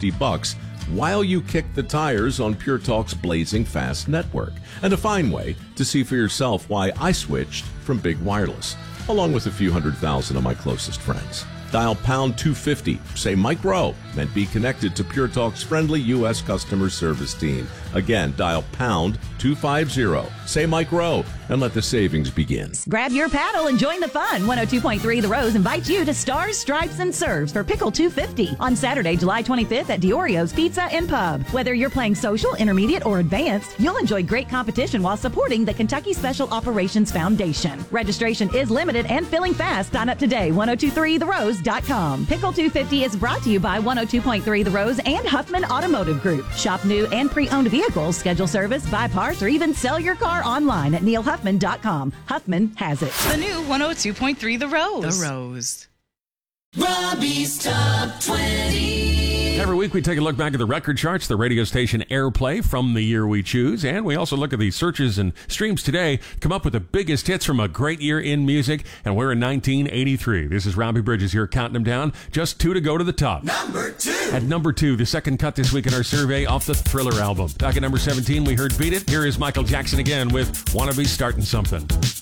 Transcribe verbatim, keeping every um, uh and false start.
fifty bucks while you kick the tires on Pure Talk's blazing fast network. And a fine way to see for yourself why I switched from Big Wireless, along with a few hundred thousand of my closest friends. Dial pound two fifty, say Mike Rowe, and be connected to Pure Talk's friendly U S customer service team. Again, dial pound two fifty, say Mike Rowe, and let the savings begin. Grab your paddle and join the fun. one oh two point three The Rose invites you to Stars, Stripes, and Serves for Pickle two fifty on Saturday, July twenty-fifth at Diorio's Pizza and Pub. Whether you're playing social, intermediate, or advanced, you'll enjoy great competition while supporting the Kentucky Special Operations Foundation. Registration is limited and filling fast. Sign up today, ten twenty-three the rose dot com. Pickle two fifty is brought to you by one oh two point three The Rose and Huffman Automotive Group. Shop new and pre-owned vehicles, schedule service, buy parts, or even sell your car online at neil huffman dot com. Huffman has it. The new one oh two point three The Rose. The Rose. Robbie's Top twenty. Every week we take a look back at the record charts, the radio station airplay from the year we choose, and we also look at the searches and streams today, come up with the biggest hits from a great year in music, and we're in nineteen eighty-three. This is Robbie Bridges here counting them down. Just two to go to the top. Number two. At number two, the second cut this week in our survey off the Thriller album. Back at number seventeen, we heard Beat It. Here is Michael Jackson again with Wanna Be Startin' Something.